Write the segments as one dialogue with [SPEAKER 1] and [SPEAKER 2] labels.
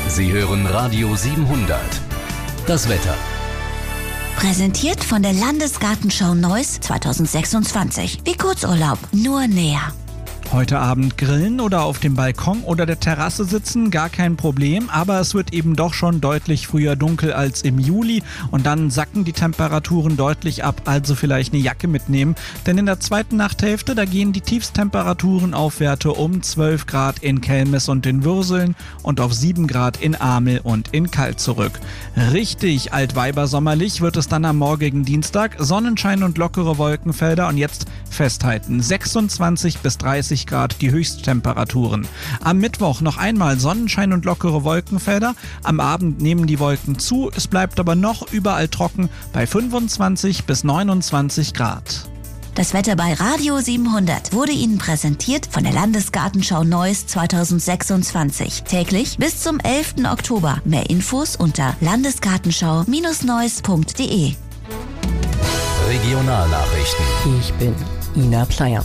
[SPEAKER 1] Sie hören Radio 700. Das Wetter.
[SPEAKER 2] Präsentiert von der Landesgartenschau Neuss 2026. Wie Kurzurlaub, nur näher.
[SPEAKER 3] Heute Abend grillen oder auf dem Balkon oder der Terrasse sitzen, gar kein Problem, aber es wird eben doch schon deutlich früher dunkel als im Juli und dann sacken die Temperaturen deutlich ab, also vielleicht eine Jacke mitnehmen, denn in der zweiten Nachthälfte, da gehen die Tiefstemperaturen auf Werte um 12 Grad in Kelmis und in Würseln und auf 7 Grad in Amel und in Kalt zurück. Richtig altweibersommerlich wird es dann am morgigen Dienstag, Sonnenschein und lockere Wolkenfelder und jetzt festhalten, 26 bis 30 Grad die Höchsttemperaturen. Am Mittwoch noch einmal Sonnenschein und lockere Wolkenfelder. Am Abend nehmen die Wolken zu, es bleibt aber noch überall trocken bei 25 bis 29 Grad.
[SPEAKER 2] Das Wetter bei Radio 700 wurde Ihnen präsentiert von der Landesgartenschau Neuss 2026. Täglich bis zum 11. Oktober. Mehr Infos unter landesgartenschau-neuss.de.
[SPEAKER 1] Regionalnachrichten.
[SPEAKER 4] Ich bin Ina Pleier.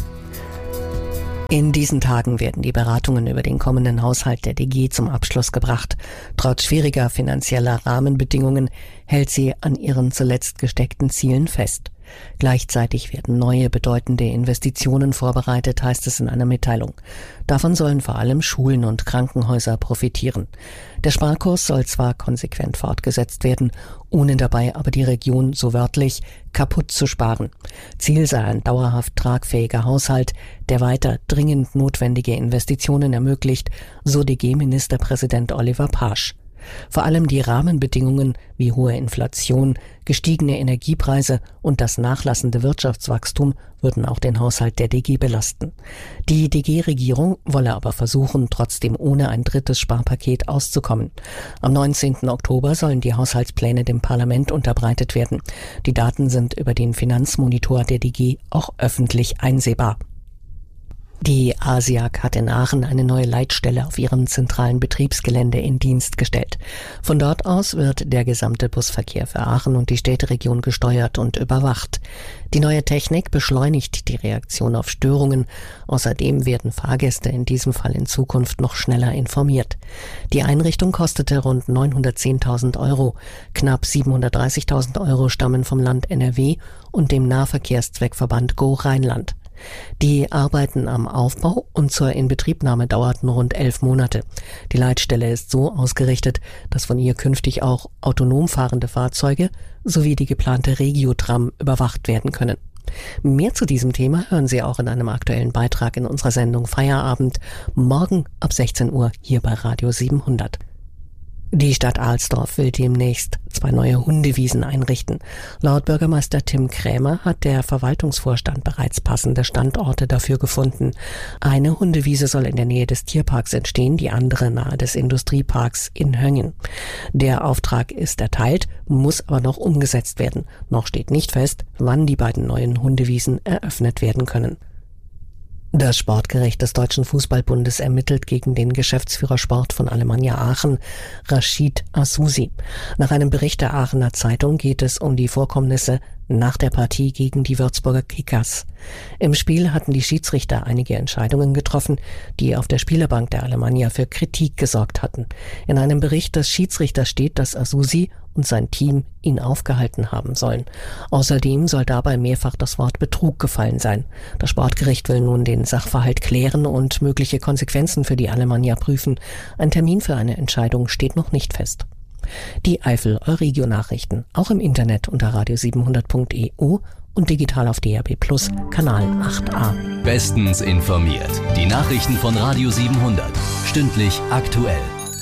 [SPEAKER 4] In diesen Tagen werden die Beratungen über den kommenden Haushalt der DG zum Abschluss gebracht. Trotz schwieriger finanzieller Rahmenbedingungen hält sie an ihren zuletzt gesteckten Zielen fest. Gleichzeitig werden neue bedeutende Investitionen vorbereitet, heißt es in einer Mitteilung. Davon sollen vor allem Schulen und Krankenhäuser profitieren. Der Sparkurs soll zwar konsequent fortgesetzt werden, ohne dabei aber die Region so wörtlich kaputt zu sparen. Ziel sei ein dauerhaft tragfähiger Haushalt, der weiter dringend notwendige Investitionen ermöglicht, so DG-Ministerpräsident Oliver Pasch. Vor allem die Rahmenbedingungen wie hohe Inflation, gestiegene Energiepreise und das nachlassende Wirtschaftswachstum würden auch den Haushalt der DG belasten. Die DG-Regierung wolle aber versuchen, trotzdem ohne ein drittes Sparpaket auszukommen. Am 19. Oktober sollen die Haushaltspläne dem Parlament unterbreitet werden. Die Daten sind über den Finanzmonitor der DG auch öffentlich einsehbar. Die ASIAG hat in Aachen eine neue Leitstelle auf ihrem zentralen Betriebsgelände in Dienst gestellt. Von dort aus wird der gesamte Busverkehr für Aachen und die Städteregion gesteuert und überwacht. Die neue Technik beschleunigt die Reaktion auf Störungen. Außerdem werden Fahrgäste in diesem Fall in Zukunft noch schneller informiert. Die Einrichtung kostete rund 910.000 Euro. Knapp 730.000 Euro stammen vom Land NRW und dem Nahverkehrszweckverband Go Rheinland. Die Arbeiten am Aufbau und zur Inbetriebnahme dauerten rund 11 Monate. Die Leitstelle ist so ausgerichtet, dass von ihr künftig auch autonom fahrende Fahrzeuge sowie die geplante Regiotram überwacht werden können. Mehr zu diesem Thema hören Sie auch in einem aktuellen Beitrag in unserer Sendung Feierabend, morgen ab 16 Uhr hier bei Radio 700. Die Stadt Alsdorf will demnächst 2 neue Hundewiesen einrichten. Laut Bürgermeister Tim Krämer hat der Verwaltungsvorstand bereits passende Standorte dafür gefunden. Eine Hundewiese soll in der Nähe des Tierparks entstehen, die andere nahe des Industrieparks in Höngen. Der Auftrag ist erteilt, muss aber noch umgesetzt werden. Noch steht nicht fest, wann die beiden neuen Hundewiesen eröffnet werden können. Das Sportgericht des Deutschen Fußballbundes ermittelt gegen den Geschäftsführer Sport von Alemannia Aachen, Rashid Azusi. Nach einem Bericht der Aachener Zeitung geht es um die Vorkommnisse nach der Partie gegen die Würzburger Kickers. Im Spiel hatten die Schiedsrichter einige Entscheidungen getroffen, die auf der Spielerbank der Alemannia für Kritik gesorgt hatten. In einem Bericht des Schiedsrichters steht, dass Azusi und sein Team ihn aufgehalten haben sollen. Außerdem soll dabei mehrfach das Wort Betrug gefallen sein. Das Sportgericht will nun den Sachverhalt klären und mögliche Konsequenzen für die Alemannia prüfen. Ein Termin für eine Entscheidung steht noch nicht fest. Die Eifel Euregio-Nachrichten, auch im Internet unter radio700.eu und digital auf DAB+ Kanal 8a.
[SPEAKER 1] Bestens informiert. Die Nachrichten von Radio 700. Stündlich aktuell.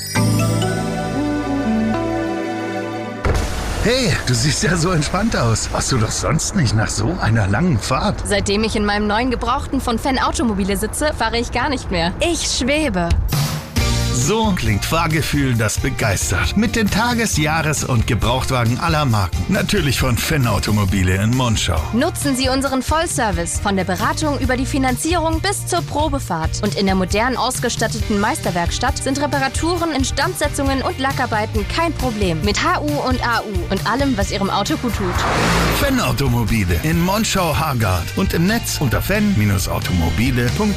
[SPEAKER 5] Hey, du siehst ja so entspannt aus. Warst du doch sonst nicht nach so einer langen Fahrt?
[SPEAKER 6] Seitdem ich in meinem neuen Gebrauchten von Fan Automobile sitze, fahre ich gar nicht mehr. Ich schwebe.
[SPEAKER 5] So klingt Fahrgefühl, das begeistert. Mit den Tages-, Jahres- und Gebrauchtwagen aller Marken. Natürlich von Fan Automobile in Monschau.
[SPEAKER 6] Nutzen Sie unseren Vollservice von der Beratung über die Finanzierung bis zur Probefahrt. Und in der modern ausgestatteten Meisterwerkstatt sind Reparaturen, Instandsetzungen und Lackarbeiten kein Problem. Mit HU und AU und allem, was Ihrem Auto gut tut.
[SPEAKER 5] Fan Automobile in Monschau-Hargard und im Netz unter fan-automobile.de.